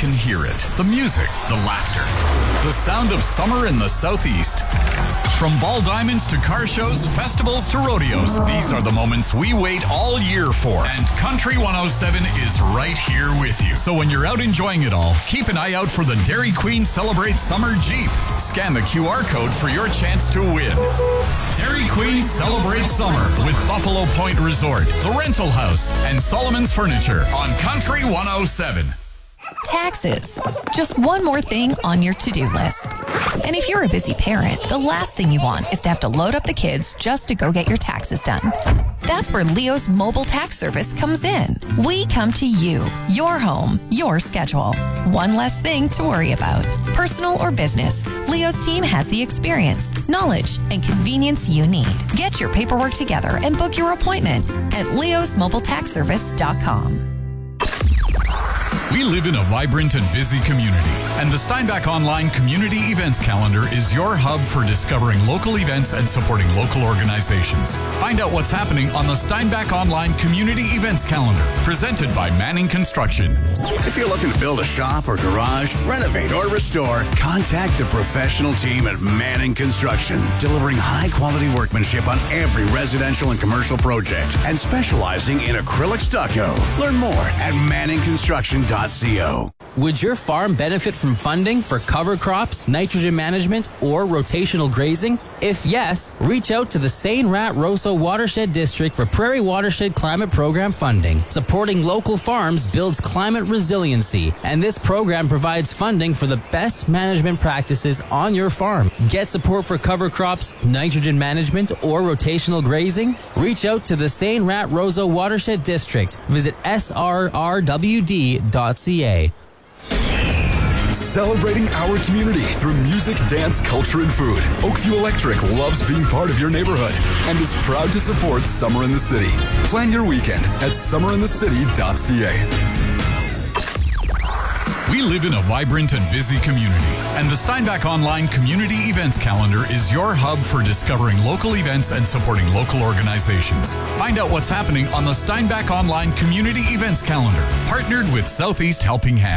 can hear it. The music, the laughter, the sound of summer in the Southeast. From ball diamonds to car shows, festivals to rodeos, these are the moments we wait all year for. And Country 107 is right here with you. So when you're out enjoying it all, keep an eye out for the Dairy Queen Celebrate Summer Jeep. Scan the QR code for your chance to win. Dairy Queen Celebrate Summer with Buffalo Point Resort, The Rental House, and Solomon's Furniture on Country 107. Taxes. Just one more thing on your to-do list. And if you're a busy parent, the last thing you want is to have to load up the kids just to go get your taxes done. That's where Leo's mobile tax service comes in. We come to you, your home, your schedule. One less thing to worry about. Personal or business, Leo's team has the experience, knowledge, and convenience you need. Get your paperwork together and book your appointment at leosmobiletaxservice.com. We live in a vibrant and busy community, and the Steinbach Online Community Events Calendar is your hub for discovering local events and supporting local organizations. Find out what's happening on the Steinbach Online Community Events Calendar, presented by Manning Construction. If you're looking to build a shop or garage, renovate or restore, contact the professional team at Manning Construction, delivering high-quality workmanship on every residential and commercial project, and specializing in acrylic stucco. Learn more at manningconstruction.co. Would your farm benefit from funding for cover crops, nitrogen management, or rotational grazing? If yes, reach out to the St. Rat Rosso Watershed District for Prairie Watershed Climate Program funding. Supporting local farms builds climate resiliency, and this program provides funding for the best management practices on your farm. Get support for cover crops, nitrogen management, or rotational grazing? Reach out to the St. Rat Rosso Watershed District. Visit srrwd.ca. Celebrating our community through music, dance, culture, and food. Oakview Electric loves being part of your neighborhood and is proud to support Summer in the City. Plan your weekend at summerinthecity.ca. We live in a vibrant and busy community, and the Steinbach Online Community Events Calendar is your hub for discovering local events and supporting local organizations. Find out what's happening on the Steinbach Online Community Events Calendar, partnered with Southeast Helping Hands.